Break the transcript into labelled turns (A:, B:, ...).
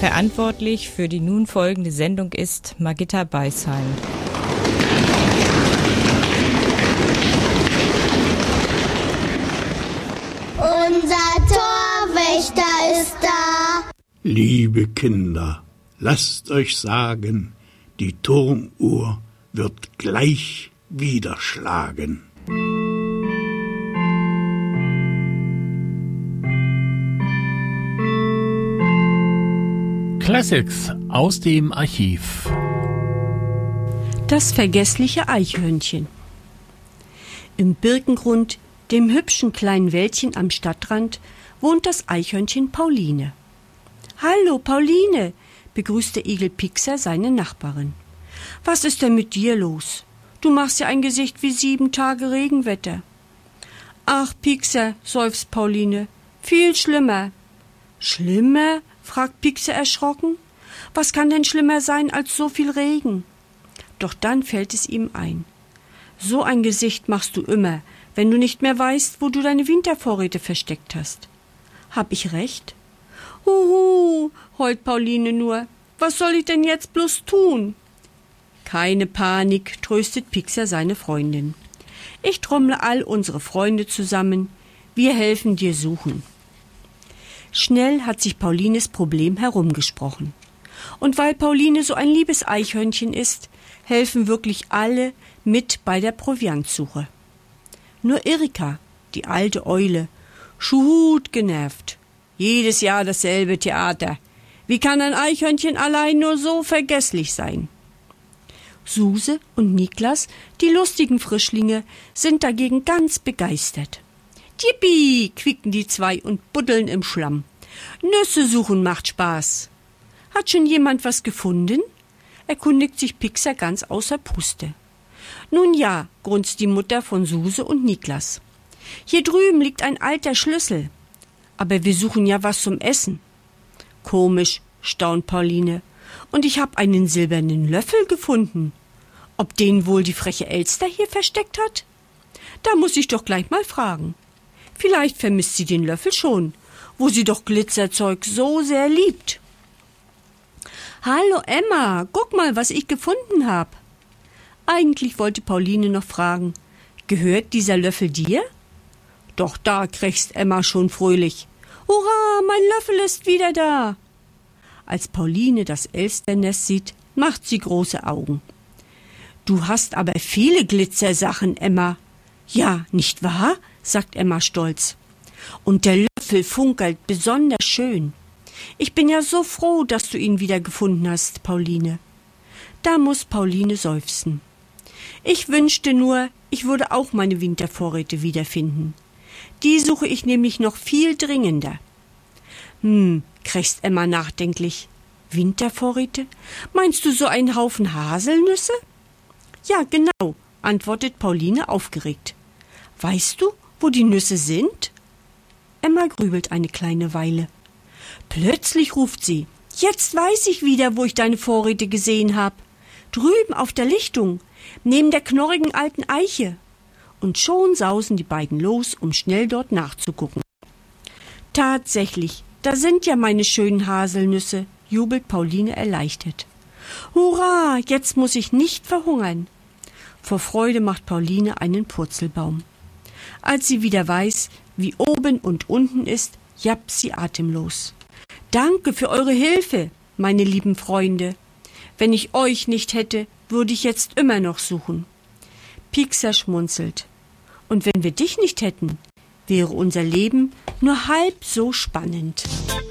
A: Verantwortlich für die nun folgende Sendung ist Margitta Beisheim.
B: Unser Torwächter ist da.
C: Liebe Kinder, lasst euch sagen, die Turmuhr wird gleich wieder schlagen.
D: Classics aus dem Archiv.
E: Das vergessliche Eichhörnchen. Im Birkengrund, dem hübschen kleinen Wäldchen am Stadtrand, wohnt das Eichhörnchen Pauline. »Hallo, Pauline«, begrüßt der Igel Pixer seine Nachbarin. »Was ist denn mit dir los? Du machst ja ein Gesicht wie 7 Tage Regenwetter.« »Ach, Pixer«, seufzt Pauline, »viel schlimmer.« »Schlimmer?«, fragt Pixer erschrocken. »Was kann denn schlimmer sein als so viel Regen?« Doch dann fällt es ihm ein. »So ein Gesicht machst du immer, wenn du nicht mehr weißt, wo du deine Wintervorräte versteckt hast.« »Hab ich recht?« »Huhu«, heult Pauline nur. »Was soll ich denn jetzt bloß tun?« »Keine Panik«, tröstet Pixer seine Freundin. »Ich trommle all unsere Freunde zusammen. Wir helfen dir suchen.« Schnell hat sich Paulines Problem herumgesprochen. Und weil Pauline so ein liebes Eichhörnchen ist, helfen wirklich alle mit bei der Proviantsuche. Nur Erika, die alte Eule, schut genervt. Jedes Jahr dasselbe Theater. Wie kann ein Eichhörnchen allein nur so vergesslich sein? Suse und Niklas, die lustigen Frischlinge, sind dagegen ganz begeistert. »Yippie«, quieken die zwei und buddeln im Schlamm. »Nüsse suchen macht Spaß.« »Hat schon jemand was gefunden?« erkundigt sich Pixer ganz außer Puste. »Nun ja«, grunzt die Mutter von Suse und Niklas. »Hier drüben liegt ein alter Schlüssel. Aber wir suchen ja was zum Essen.« »Komisch«, staunt Pauline. »Und ich habe einen silbernen Löffel gefunden. Ob den wohl die freche Elster hier versteckt hat? Da muss ich doch gleich mal fragen. Vielleicht vermisst sie den Löffel schon, wo sie doch Glitzerzeug so sehr liebt.« »Hallo Emma, guck mal, was ich gefunden habe.« Eigentlich wollte Pauline noch fragen, »Gehört dieser Löffel dir?« Doch da krächzt Emma schon fröhlich. »Hurra, mein Löffel ist wieder da!« Als Pauline das Elsternest sieht, macht sie große Augen. »Du hast aber viele Glitzersachen, Emma.« »Ja, nicht wahr?«, sagt Emma stolz. »Und der Löffel funkelt besonders schön. Ich bin ja so froh, dass du ihn wieder gefunden hast, Pauline.« Da muss Pauline seufzen. »Ich wünschte nur, ich würde auch meine Wintervorräte wiederfinden. Die suche ich nämlich noch viel dringender.« Krächzt Emma nachdenklich. »Wintervorräte? Meinst du so einen Haufen Haselnüsse?« »Ja, genau«, antwortet Pauline aufgeregt. »Weißt du, wo die Nüsse sind?« Emma grübelt eine kleine Weile. Plötzlich ruft sie, »Jetzt weiß ich wieder, wo ich deine Vorräte gesehen habe. Drüben auf der Lichtung, neben der knorrigen alten Eiche.« Und schon sausen die beiden los, um schnell dort nachzugucken. »Tatsächlich, da sind ja meine schönen Haselnüsse«, jubelt Pauline erleichtert. »Hurra, jetzt muss ich nicht verhungern.« Vor Freude macht Pauline einen Purzelbaum. Als sie wieder weiß, wie oben und unten ist, jappt sie atemlos. »Danke für eure Hilfe, meine lieben Freunde. Wenn ich euch nicht hätte, würde ich jetzt immer noch suchen.« Pixer schmunzelt. »Und wenn wir dich nicht hätten, wäre unser Leben nur halb so spannend.«